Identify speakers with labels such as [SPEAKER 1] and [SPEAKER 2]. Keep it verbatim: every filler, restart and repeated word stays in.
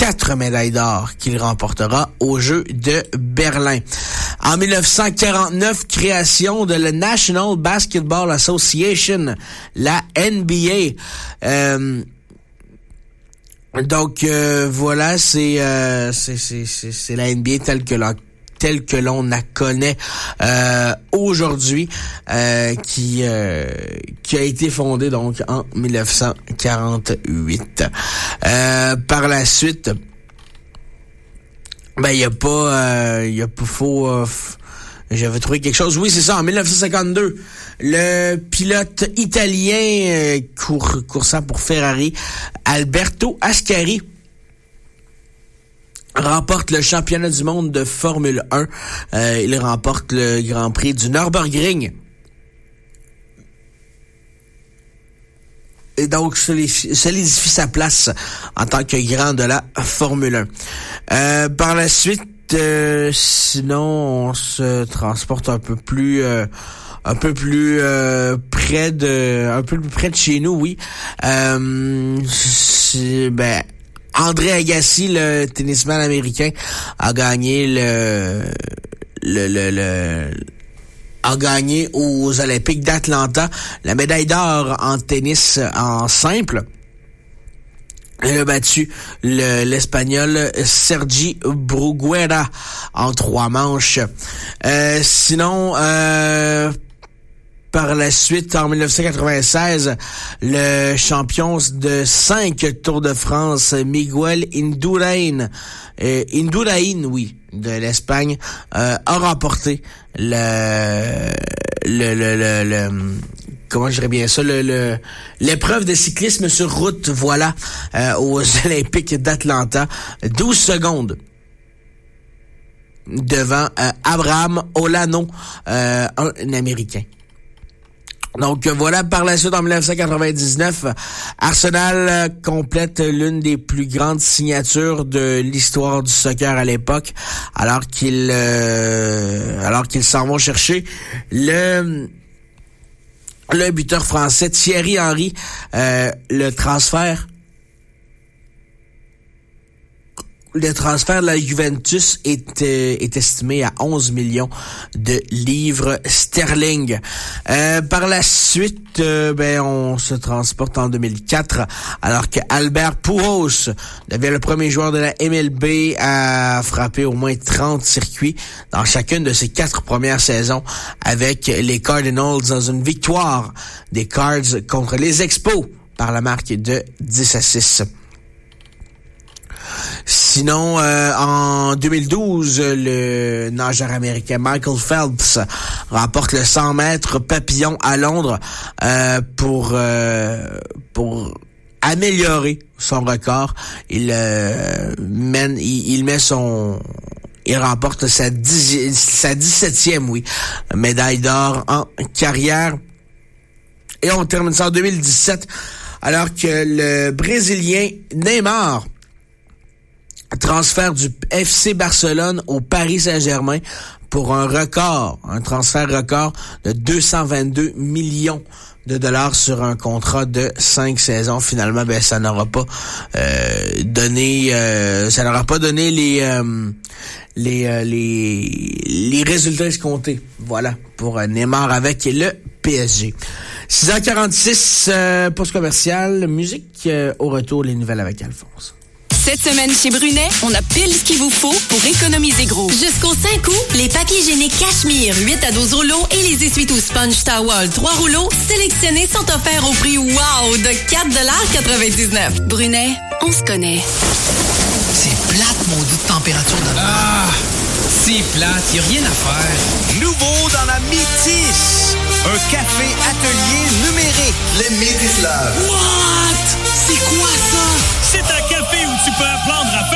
[SPEAKER 1] quatre médailles d'or qu'il remportera aux Jeux de Berlin. En dix-neuf cent quarante-neuf, création de la National Basketball Association, la N B A. Euh, donc euh, voilà, c'est, euh, c'est c'est c'est c'est la N B A telle que la tel que l'on la connaît euh, aujourd'hui, euh, qui euh, qui a été fondée donc en dix-neuf cent quarante-huit. Euh, par la suite, ben il y a pas, il euh, y a pas faux. Euh, J'avais trouvé quelque chose. Oui, c'est ça. En dix-neuf cent cinquante-deux, le pilote italien euh, cour, coursant pour Ferrari, Alberto Ascari, remporte le championnat du monde de Formule un. Euh, il remporte le Grand Prix du Nürburgring. Et donc, solidifie sa place en tant que grand de la Formule un. Euh, par la suite, euh, sinon, on se transporte un peu plus... Euh, un peu plus euh, près de... un peu plus près de chez nous, oui. Euh, c'est, ben... André Agassi, le tennisman américain, a gagné le, le, le, le, a gagné aux Olympiques d'Atlanta la médaille d'or en tennis en simple. Il a battu le, l'Espagnol Sergi Bruguera en trois manches. Euh, sinon, euh, par la suite, en dix-neuf cent quatre-vingt-seize, le champion de cinq Tours de France, Miguel Indurain, euh, Indurain, oui, de l'Espagne, euh, a remporté le, le, le, le, le comment je dirais bien ça, le, le l'épreuve de cyclisme sur route, voilà, euh, aux Olympiques d'Atlanta, douze secondes devant euh, Abraham Olano, euh, un Américain. Donc voilà, par la suite, en dix-neuf cent quatre-vingt-dix-neuf, Arsenal complète l'une des plus grandes signatures de l'histoire du soccer à l'époque, alors qu'ils euh, alors qu'ils s'en vont chercher le le buteur français Thierry Henry. Euh, le transfert Le transfert de la Juventus est, euh, est estimé à onze millions de livres sterling. Euh, par la suite, euh, ben on se transporte en deux mille quatre, alors que Albert Pujols devient le premier joueur de la M L B à frapper au moins trente circuits dans chacune de ses quatre premières saisons avec les Cardinals, dans une victoire des Cards contre les Expos par la marque de dix à six. Sinon, euh, en deux mille douze, le nageur américain Michael Phelps remporte le cent mètres papillon à Londres euh, pour euh, pour améliorer son record. Il euh, mène, il, il met son Il remporte sa, dix, sa dix-septième, oui, médaille d'or en carrière. Et on termine ça en deux mille dix-sept, alors que le Brésilien Neymar transfert du F C Barcelone au Paris Saint-Germain pour un record, un transfert record de deux cent vingt-deux millions de dollars sur un contrat de cinq saisons. Finalement, ben ça n'aura pas euh, donné, euh, ça n'aura pas donné les euh, les euh, les les résultats escomptés. Voilà pour euh, Neymar avec le P S G. six heures quarante-six, euh, poste commercial, musique, euh, au retour les nouvelles avec Alphonse.
[SPEAKER 2] Cette semaine chez Brunet, on a pile ce qu'il vous faut pour économiser gros.
[SPEAKER 3] Jusqu'au cinq août, les papiers hygiéniques Cachemire huit à douze rouleaux et les essuie-tout Sponge Towel trois rouleaux sélectionnés sont offerts au prix wow de quatre dollars quatre-vingt-dix-neuf.
[SPEAKER 2] Brunet, on se connaît.
[SPEAKER 4] C'est plate, maudite température de...
[SPEAKER 5] Ah, c'est plate, y a rien à faire.
[SPEAKER 6] Nouveau dans la Métis, un café atelier numérique.
[SPEAKER 7] Les Métis Lab.
[SPEAKER 4] What? C'est quoi ça?
[SPEAKER 8] C'est un café où tu peux apprendre à faire